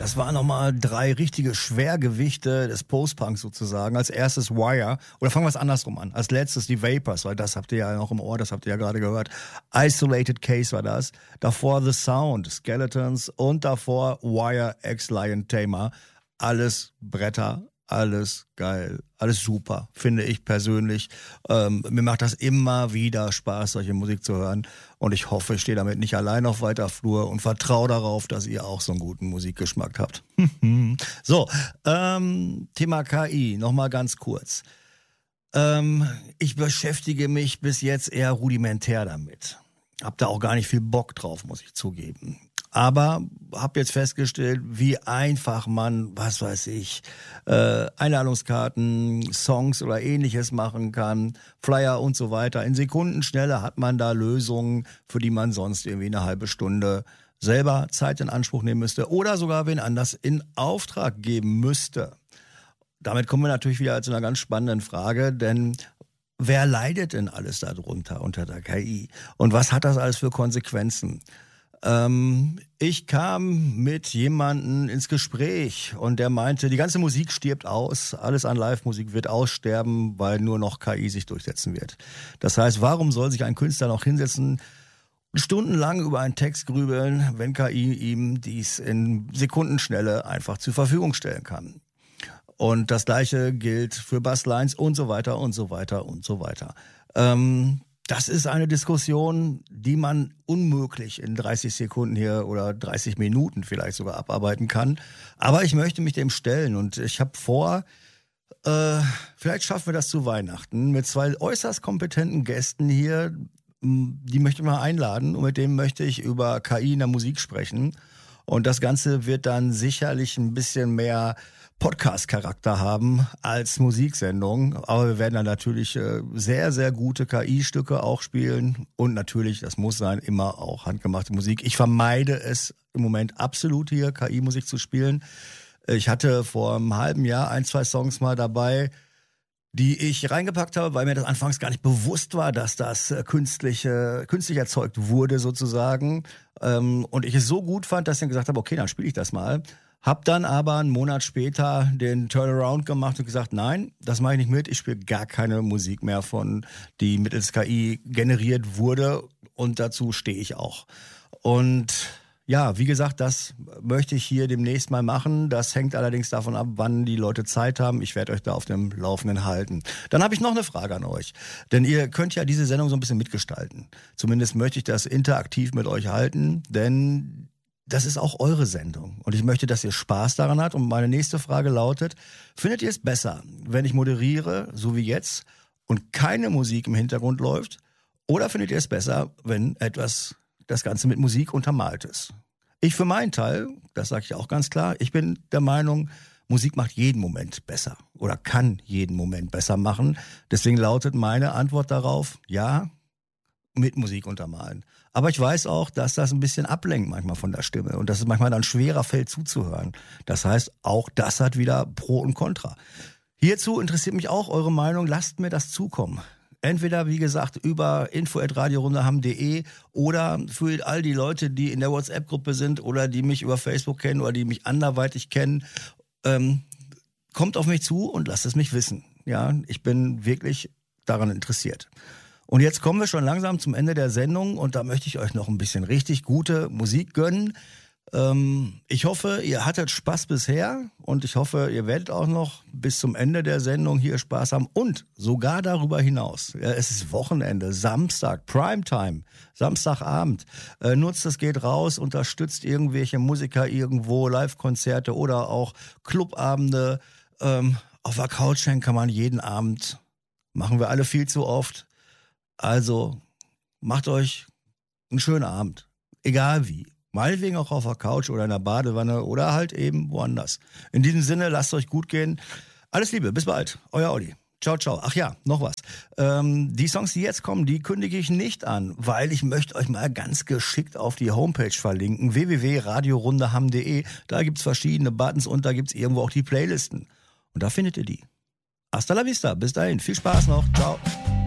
Das waren nochmal 3 richtige Schwergewichte des Post-Punk sozusagen. Als erstes Wire, oder fangen wir es andersrum an. Als letztes die Vapors, weil das habt ihr ja noch im Ohr, das habt ihr ja gerade gehört. Isolated Case war das. Davor The Sound, Skeletons und davor Wire X Lion Tamer. Alles Bretter. Alles geil, alles super, finde ich persönlich. Mir macht das immer wieder Spaß, solche Musik zu hören. Und ich hoffe, ich stehe damit nicht allein auf weiter Flur und vertraue darauf, dass ihr auch so einen guten Musikgeschmack habt. So, Thema KI, nochmal ganz kurz. Ich beschäftige mich bis jetzt eher rudimentär damit. Hab da auch gar nicht viel Bock drauf, muss ich zugeben. Aber habe jetzt festgestellt, wie einfach man, was weiß ich, Einladungskarten, Songs oder ähnliches machen kann, Flyer und so weiter. In Sekundenschnelle hat man da Lösungen, für die man sonst irgendwie eine halbe Stunde selber Zeit in Anspruch nehmen müsste oder sogar wen anders in Auftrag geben müsste. Damit kommen wir natürlich wieder zu einer ganz spannenden Frage, denn wer leidet denn alles darunter unter der KI? Und was hat das alles für Konsequenzen? Ich kam mit jemandem ins Gespräch und der meinte, die ganze Musik stirbt aus, alles an Live-Musik wird aussterben, weil nur noch KI sich durchsetzen wird. Das heißt, warum soll sich ein Künstler noch hinsetzen und stundenlang über einen Text grübeln, wenn KI ihm dies in Sekundenschnelle einfach zur Verfügung stellen kann? Und das Gleiche gilt für Basslines und so weiter und so weiter und so weiter. Das ist eine Diskussion, die man unmöglich in 30 Sekunden hier oder 30 Minuten vielleicht sogar abarbeiten kann. Aber ich möchte mich dem stellen und ich habe vor, vielleicht schaffen wir das zu Weihnachten, mit 2 äußerst kompetenten Gästen hier, die möchte ich mal einladen und mit denen möchte ich über KI in der Musik sprechen. Und das Ganze wird dann sicherlich ein bisschen mehr Podcast-Charakter haben als Musiksendung. Aber wir werden dann natürlich sehr, sehr gute KI-Stücke auch spielen. Und natürlich, das muss sein, immer auch handgemachte Musik. Ich vermeide es im Moment absolut hier, KI-Musik zu spielen. Ich hatte vor einem halben Jahr 1, 2 Songs mal dabei, die ich reingepackt habe, weil mir das anfangs gar nicht bewusst war, dass das künstlich erzeugt wurde sozusagen. Und ich es so gut fand, dass ich dann gesagt habe, okay, dann spiele ich das mal. Hab dann aber einen Monat später den Turnaround gemacht und gesagt, nein, das mache ich nicht mit. Ich spiele gar keine Musik mehr von, die mittels KI generiert wurde. Und dazu stehe ich auch. Und ja, wie gesagt, das möchte ich hier demnächst mal machen. Das hängt allerdings davon ab, wann die Leute Zeit haben. Ich werde euch da auf dem Laufenden halten. Dann habe ich noch eine Frage an euch. Denn ihr könnt ja diese Sendung so ein bisschen mitgestalten. Zumindest möchte ich das interaktiv mit euch halten, denn das ist auch eure Sendung. Und ich möchte, dass ihr Spaß daran habt. Und meine nächste Frage lautet, findet ihr es besser, wenn ich moderiere, so wie jetzt, und keine Musik im Hintergrund läuft? Oder findet ihr es besser, wenn das Ganze mit Musik untermalt ist? Ich für meinen Teil, das sage ich auch ganz klar, ich bin der Meinung, Musik macht jeden Moment besser oder kann jeden Moment besser machen. Deswegen lautet meine Antwort darauf, ja, mit Musik untermalen. Aber ich weiß auch, dass das ein bisschen ablenkt manchmal von der Stimme und dass es manchmal dann schwerer fällt zuzuhören. Das heißt, auch das hat wieder Pro und Contra. Hierzu interessiert mich auch eure Meinung. Lasst mir das zukommen. Entweder, wie gesagt, über info@radiorunde.ham.de oder für all die Leute, die in der WhatsApp-Gruppe sind oder die mich über Facebook kennen oder die mich anderweitig kennen, kommt auf mich zu und lasst es mich wissen. Ja, ich bin wirklich daran interessiert. Und jetzt kommen wir schon langsam zum Ende der Sendung und da möchte ich euch noch ein bisschen richtig gute Musik gönnen. Ich hoffe, ihr hattet Spaß bisher und ich hoffe, ihr werdet auch noch bis zum Ende der Sendung hier Spaß haben und sogar darüber hinaus. Ja, es ist Wochenende, Samstag, Primetime, Samstagabend. Nutzt es, geht raus, unterstützt irgendwelche Musiker irgendwo, Live-Konzerte oder auch Clubabende. Auf der Couch hängen kann man jeden Abend, machen wir alle viel zu oft. Also macht euch einen schönen Abend, egal wie. Meinetwegen auch auf der Couch oder in der Badewanne oder halt eben woanders. In diesem Sinne, lasst euch gut gehen. Alles Liebe, bis bald. Euer Olli. Ciao, ciao. Ach ja, noch was. Die Songs, die jetzt kommen, die kündige ich nicht an, weil ich möchte euch mal ganz geschickt auf die Homepage verlinken. www.radiorundeham.de. Da gibt's verschiedene Buttons und da gibt's irgendwo auch die Playlisten. Und da findet ihr die. Hasta la vista. Bis dahin. Viel Spaß noch. Ciao.